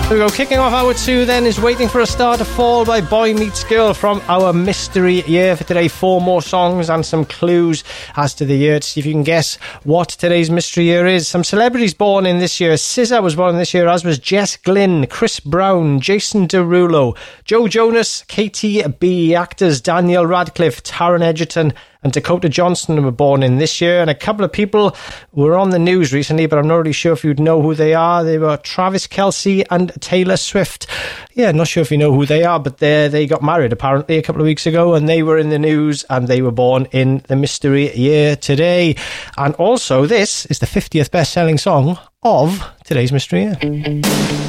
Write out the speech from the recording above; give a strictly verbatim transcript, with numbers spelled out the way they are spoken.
There we go. Kicking off hour two then is Waiting for a Star to Fall by Boy Meets Girl from our mystery year for today. Four more songs and some clues as to the year to see if you can guess what today's mystery year is. Some celebrities born in this year. S Z A was born this year, as was Jess Glynn, Chris Brown, Jason Derulo, Joe Jonas, Katie B. Actors Daniel Radcliffe, Taron Egerton and Dakota Johnson were born in this year, and a couple of people were on the news recently, but I'm not really sure if you'd know who they are. They were Travis Kelce and Taylor Swift. Yeah, not sure if you know who they are, but they they got married apparently a couple of weeks ago, and they were in the news, and they were born in the mystery year today. And also, this is the fiftieth best-selling song of today's mystery year.